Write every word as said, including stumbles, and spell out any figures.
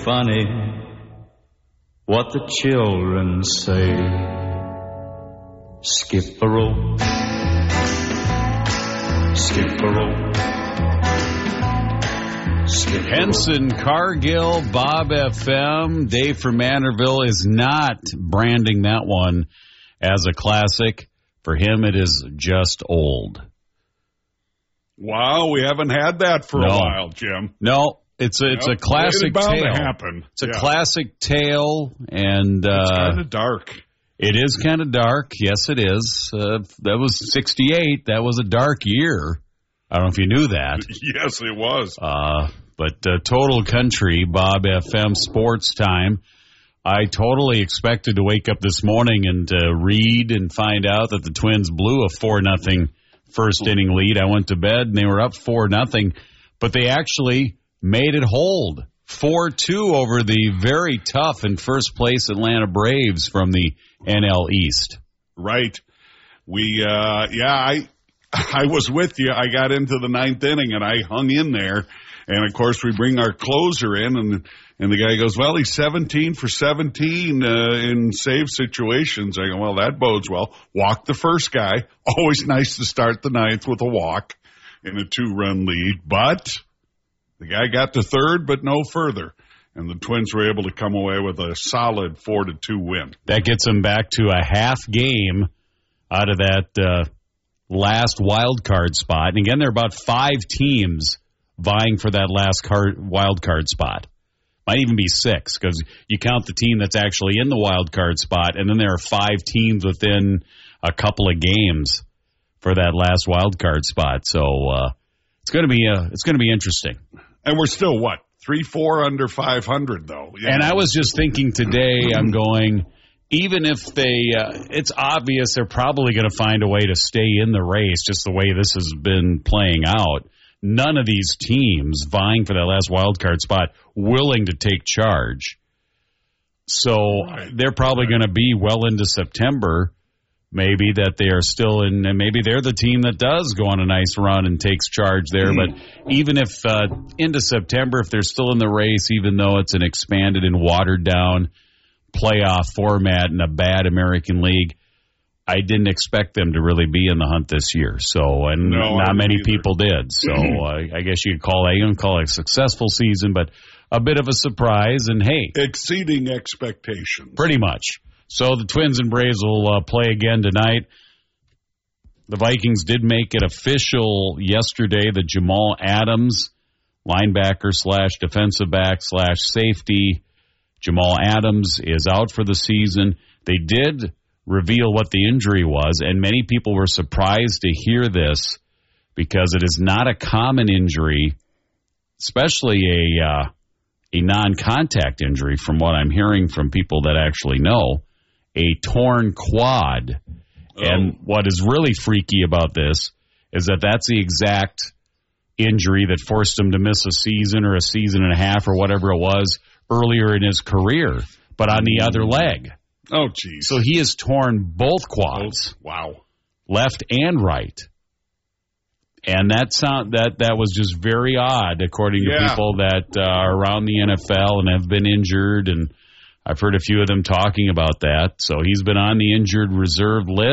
funny what the children say. Skip a rope, skip a rope. Skip a Henson, rope. Cargill, Bob F M. Dave from Manderville is not branding that one as a classic. For him, it is just old. Wow, we haven't had that for no. a while, Jim. No, it's a, it's yep. a classic it's bound tale. To happen. It's a yeah. classic tale, and uh, it's kind of dark. It is kind of dark. Yes, it is. Uh, that was sixty-eight. That was a dark year. I don't know if you knew that. Yes, it was. Uh, but uh, Total Country, Bob F M Sports Time. I totally expected to wake up this morning and uh, read and find out that the Twins blew a four nothing first inning lead. I went to bed and they were up four nothing, but they actually made it hold four two over the very tough and first place Atlanta Braves from the N L East. Right. We, uh, yeah, I, I was with you. I got into the ninth inning and I hung in there. And of course we bring our closer in and, and the guy goes, well, he's seventeen for seventeen, uh, in save situations. I go, well, that bodes well. Walk the first guy. Always nice to start the ninth with a walk in a two run lead, but the guy got to third, but no further. And the Twins were able to come away with a solid four to two win. That gets them back to a half game out of that uh, last wild card spot. And again, there are about five teams vying for that last card, wild card spot. Might even be six because you count the team that's actually in the wild card spot, and then there are five teams within a couple of games for that last wild card spot. So uh, it's going to be uh, it's going to be interesting. And we're still what? Three, four under five hundred, though. Yeah. And I was just thinking today, I'm going, even if they, uh, it's obvious they're probably going to find a way to stay in the race, just the way this has been playing out. None of these teams vying for that last wild card spot willing to take charge. So right. they're probably right. going to be well into September, maybe, that they are still in, and maybe they're the team that does go on a nice run and takes charge there. Mm-hmm. But even if uh, into September, if they're still in the race, even though it's an expanded and watered down playoff format in a bad American League, I didn't expect them to really be in the hunt this year. So, and no, not many either. people did. So uh, I guess you could call it, you can call it a successful season, but a bit of a surprise. And hey, exceeding expectations. Pretty much. So the Twins and Braves will uh, play again tonight. The Vikings did make it official yesterday that Jamal Adams, linebacker slash defensive back slash safety, Jamal Adams is out for the season. They did reveal what the injury was, and many people were surprised to hear this because it is not a common injury, especially a uh, a non-contact injury from what I'm hearing from people that actually know. A torn quad. Oh. And what is really freaky about this is that that's the exact injury that forced him to miss a season or a season and a half or whatever it was earlier in his career, but on the other leg. Oh, geez. So he has torn both quads. Oh, wow. Left and right. And that sound that that was just very odd, according to yeah. people that uh, are around the N F L and have been injured, and I've heard a few of them talking about that. So he's been on the injured reserve list.